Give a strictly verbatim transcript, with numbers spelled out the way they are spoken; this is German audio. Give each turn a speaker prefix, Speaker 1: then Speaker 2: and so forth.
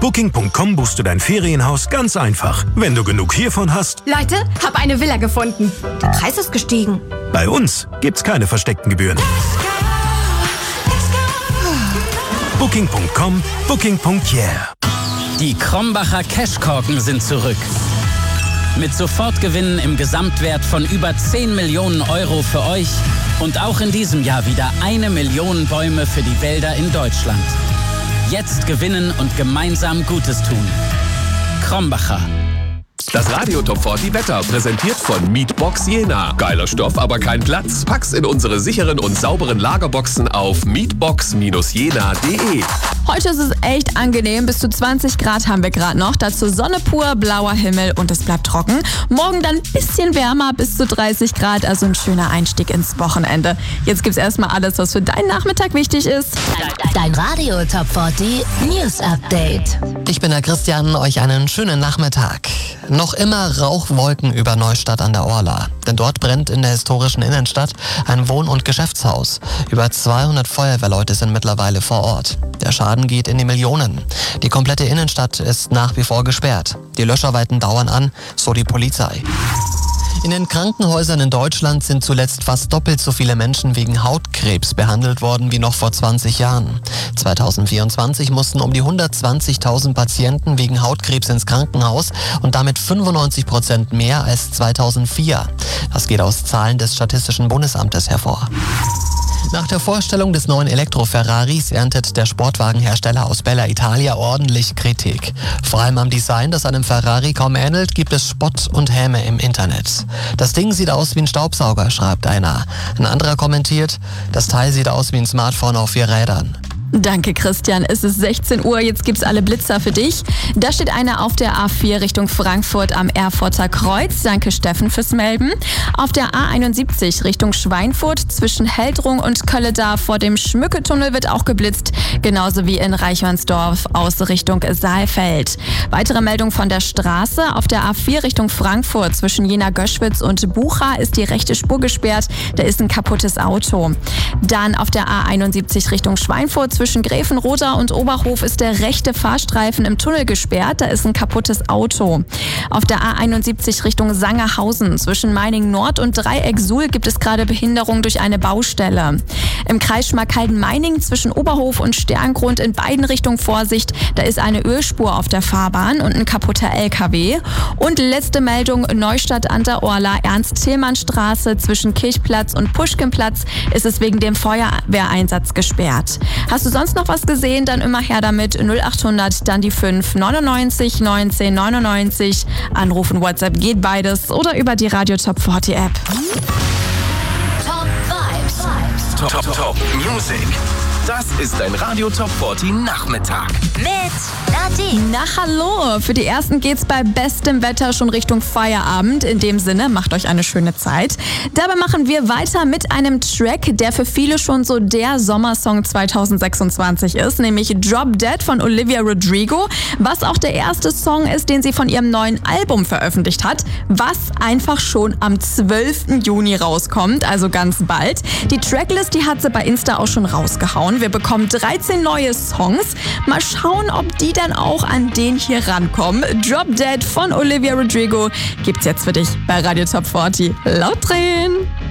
Speaker 1: Booking Punkt com buchst du dein Ferienhaus ganz einfach. Wenn du genug hiervon hast...
Speaker 2: Leute, hab eine Villa gefunden. Der Preis ist gestiegen.
Speaker 1: Bei uns gibt's keine versteckten Gebühren. Booking Punkt com, Booking Punkt yeah.
Speaker 3: Die Krombacher Cashkorken sind zurück. Mit Sofortgewinnen im Gesamtwert von über zehn Millionen Euro für euch und auch in diesem Jahr wieder eine Million Bäume für die Wälder in Deutschland. Jetzt gewinnen und gemeinsam Gutes tun. Krombacher.
Speaker 4: Das Radio Top vierzig Wetter präsentiert von Mietbox Jena. Geiler Stoff, aber kein Platz? Pack's in unsere sicheren und sauberen Lagerboxen auf mietbox jena punkt de.
Speaker 5: Heute ist es echt angenehm. Bis zu zwanzig Grad haben wir gerade noch. Dazu Sonne pur, blauer Himmel und es bleibt trocken. Morgen dann ein bisschen wärmer, bis zu dreißig Grad. Also ein schöner Einstieg ins Wochenende. Jetzt gibt's erstmal alles, was für deinen Nachmittag wichtig ist.
Speaker 6: Dein Radio Top vierzig News Update.
Speaker 7: Ich bin der Christian, euch einen schönen Nachmittag. Noch immer Rauchwolken über Neustadt an der Orla. Denn dort brennt in der historischen Innenstadt ein Wohn- und Geschäftshaus. Über zweihundert Feuerwehrleute sind mittlerweile vor Ort. Der Schaden geht in die Millionen. Die komplette Innenstadt ist nach wie vor gesperrt. Die Löscharbeiten dauern an, so die Polizei. In den Krankenhäusern in Deutschland sind zuletzt fast doppelt so viele Menschen wegen Hautkrebs behandelt worden wie noch vor zwanzig Jahren. zweitausendvierundzwanzig mussten um die hundertzwanzigtausend Patienten wegen Hautkrebs ins Krankenhaus und damit fünfundneunzig Prozent mehr als zweitausendvier. Das geht aus Zahlen des Statistischen Bundesamtes hervor. Nach der Vorstellung des neuen Elektro-Ferraris erntet der Sportwagenhersteller aus Bella Italia ordentlich Kritik. Vor allem am Design, das einem Ferrari kaum ähnelt, gibt es Spott und Häme im Internet. Das Ding sieht aus wie ein Staubsauger, schreibt einer. Ein anderer kommentiert, das Teil sieht aus wie ein Smartphone auf vier Rädern.
Speaker 5: Danke, Christian. Es ist sechzehn Uhr, jetzt gibt's alle Blitzer für dich. Da steht einer auf der A vier Richtung Frankfurt am Erfurter Kreuz. Danke, Steffen, fürs Melden. Auf der A einundsiebzig Richtung Schweinfurt zwischen Heldrung und Kölledar vor dem Schmücketunnel wird auch geblitzt. Genauso wie in Reichhörnsdorf aus Richtung Saalfeld. Weitere Meldung von der Straße. Auf der A vier Richtung Frankfurt zwischen Jena-Göschwitz und Bucha ist die rechte Spur gesperrt. Da ist ein kaputtes Auto. Dann auf der A einundsiebzig Richtung Schweinfurt zwischen Gräfenrotha und Oberhof ist der rechte Fahrstreifen im Tunnel gesperrt. Da ist ein kaputtes Auto. Auf der A einundsiebzig Richtung Sangerhausen zwischen Meiningen Nord und Dreieck Suhl gibt es gerade Behinderung durch eine Baustelle. Im Kreis Schmalkalden-Meiningen zwischen Oberhof und Sterngrund in beiden Richtungen Vorsicht. Da ist eine Ölspur auf der Fahrbahn und ein kaputter L K W. Und letzte Meldung, Neustadt an der Orla, Ernst-Thälmann-Straße zwischen Kirchplatz und Puschkinplatz ist es wegen dem Feuerwehreinsatz gesperrt. Hast du sonst noch was gesehen, dann immer her damit. null achthundert, dann die fünf neunundneunzig neunzehn neunundneunzig. Anrufen, WhatsApp geht beides oder über die Radio Top vierzig App.
Speaker 6: Top Vibes.
Speaker 4: Top, top, top Music. Das ist ein Radio Top vierzig Nachmittag.
Speaker 6: Mit Nadine.
Speaker 5: Na hallo, für die Ersten geht's bei bestem Wetter schon Richtung Feierabend. In dem Sinne, macht euch eine schöne Zeit. Dabei machen wir weiter mit einem Track, der für viele schon so der Sommersong zweitausendsechsundzwanzig ist, nämlich Drop Dead von Olivia Rodrigo, was auch der erste Song ist, den sie von ihrem neuen Album veröffentlicht hat, was einfach schon am zwölften Juni rauskommt, also ganz bald. Die Tracklist, die hat sie bei Insta auch schon rausgehauen. Wir bekommen dreizehn neue Songs. Mal schauen, ob die dann auch an den hier rankommen. Drop Dead von Olivia Rodrigo gibt's jetzt für dich bei Radio Top vierzig. Laut drehen!